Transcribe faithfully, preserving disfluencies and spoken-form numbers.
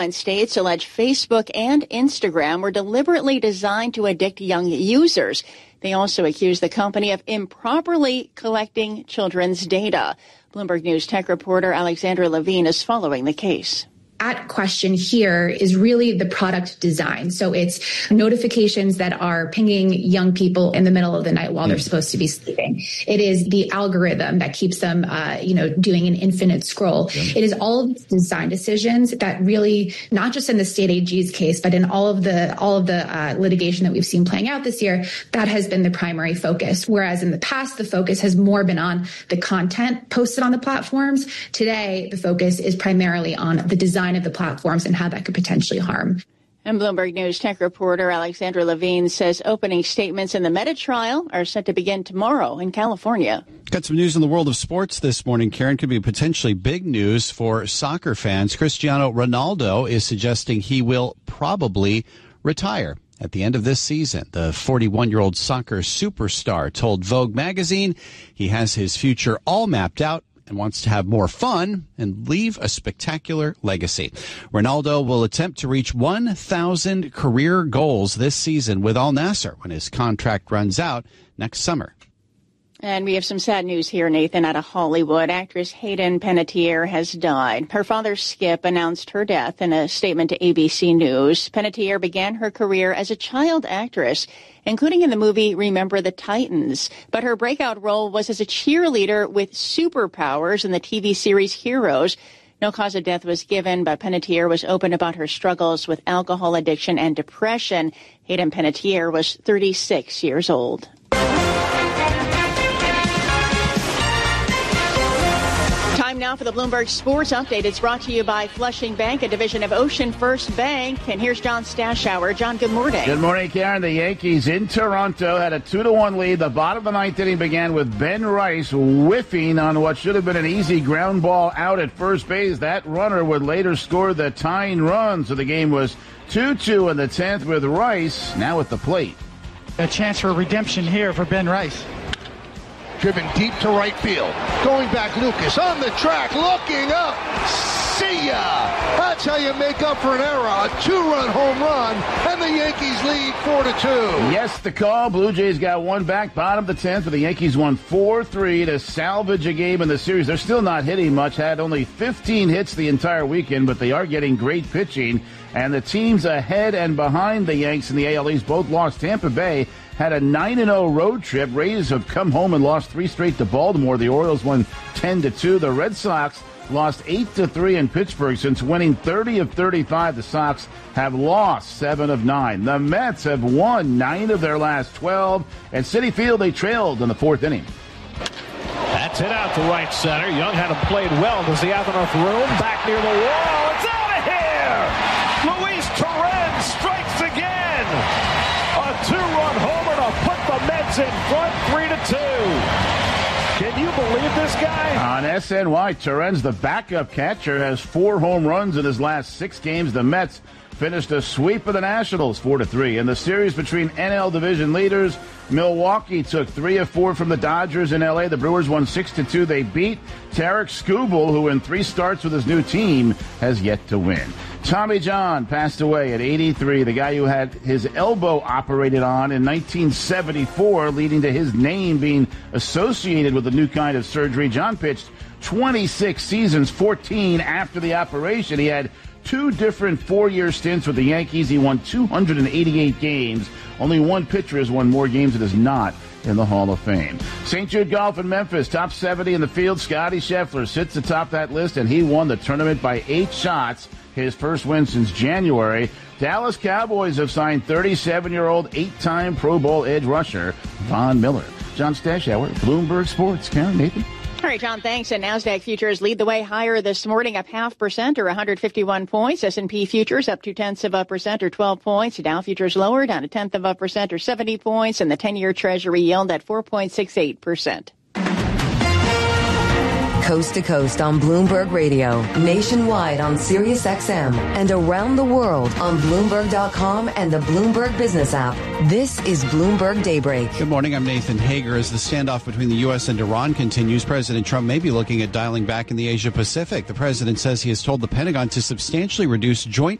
States allege Facebook and Instagram were deliberately designed to addict young users. They also accuse the company of improperly collecting children's data. Bloomberg News tech reporter Alexandra Levine is following the case. At question here is really the product design. So it's notifications that are pinging young people in the middle of the night while they're supposed to be sleeping. It is the algorithm that keeps them, uh, you know, doing an infinite scroll. Yeah. It is all of these design decisions that really, not just in the state A G's case, but in all of the all of the uh, litigation that we've seen playing out this year, that has been the primary focus. Whereas in the past, the focus has more been on the content posted on the platforms. Today, the focus is primarily on the design of the platforms and how that could potentially harm. And Bloomberg News tech reporter Alexandra Levine says opening statements in the Meta trial are set to begin tomorrow in California. Got some news in the world of sports this morning, Karen. Could be potentially big news for soccer fans. Cristiano Ronaldo is suggesting he will probably retire at the end of this season. The forty-one-year-old soccer superstar told Vogue magazine he has his future all mapped out and wants to have more fun and leave a spectacular legacy. Ronaldo will attempt to reach one thousand career goals this season with Al Nassr when his contract runs out next summer. And we have some sad news here, Nathan, out of Hollywood. Actress Hayden Panettiere has died. Her father, Skip, announced her death in a statement to A B C News. Panettiere began her career as a child actress, including in the movie Remember the Titans. But her breakout role was as a cheerleader with superpowers in the T V series Heroes. No cause of death was given, but Panettiere was open about her struggles with alcohol addiction and depression. Hayden Panettiere was thirty-six years old. Time now for the Bloomberg Sports Update. It's brought to you by Flushing Bank, a division of Ocean First Bank. And here's John Stashower. John, good morning. Good morning, Karen. The Yankees in Toronto had a two to one lead. The bottom of the ninth inning began with Ben Rice whiffing on what should have been an easy ground ball out at first base. That runner would later score the tying run. So the game was two two in the tenth with Rice now at the plate. A chance for redemption here for Ben Rice. Driven deep to right field. Going back, Lucas on the track, looking up. See ya! That's how you make up for an error. A two-run home run, and the Yankees lead four to two. Yes, the call. Blue Jays got one back, bottom of the tenth, but the Yankees won four three to salvage a game in the series. They're still not hitting much. Had only fifteen hits the entire weekend, but they are getting great pitching. And the teams ahead and behind the Yanks in the A L East both lost. Tampa Bay had a nine and oh road trip. Rays have come home and lost three straight to Baltimore. The Orioles won ten to two. The Red Sox lost eight to three in Pittsburgh. Since winning thirty of thirty-five, the Sox have lost seven of nine. The Mets have won nine of their last twelve. At Citi Field, they trailed in the fourth inning. That's it out to right center. Young had him played well. Does he have enough room? Back near the wall. It's out of here! Luis Torrens strikes again! A two-run homer to put the Mets in front three to two. Can you believe this guy? On S N Y, Torrens, the backup catcher, has four home runs in his last six games. The Mets finished a sweep of the Nationals four to three. In the series between N L division leaders, Milwaukee took three of four from the Dodgers in L A. The Brewers won six to two. They beat Tarek Skubal, who in three starts with his new team has yet to win. Tommy John passed away at eighty-three, the guy who had his elbow operated on in nineteen seventy-four, leading to his name being associated with a new kind of surgery. John pitched twenty-six seasons, fourteen after the operation. He had two different four-year stints with the Yankees. He won two hundred eighty-eight games. Only one pitcher has won more games that is not in the Hall of Fame. Saint Jude Golf in Memphis, top seventy in the field. Scotty Scheffler sits atop that list, and he won the tournament by eight shots. His first win since January. Dallas Cowboys have signed thirty-seven-year-old eight-time Pro Bowl edge rusher Von Miller. John Stashower, Bloomberg Sports. Karen, Nathan. All right, John, thanks. And NASDAQ futures lead the way higher this morning, up half percent or one hundred fifty-one points. S and P futures up two-tenths of a percent or twelve points. Dow futures lower, down a tenth of a percent or seventy points. And the ten-year Treasury yield at four point six eight percent. coast to coast on Bloomberg Radio, nationwide on Sirius X M, and around the world on Bloomberg dot com and the Bloomberg Business app. This is Bloomberg Daybreak. Good morning. I'm Nathan Hager. As the standoff between the U S and Iran continues, President Trump may be looking at dialing back in the Asia Pacific. The president says he has told the Pentagon to substantially reduce joint